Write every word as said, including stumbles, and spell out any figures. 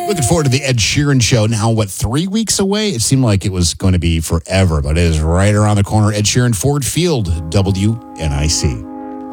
Looking forward to the Ed Sheeran show. Now, what, three weeks away? It seemed like it was going to be forever, but it is right around the corner. Ed Sheeran, Ford Field, W N I C.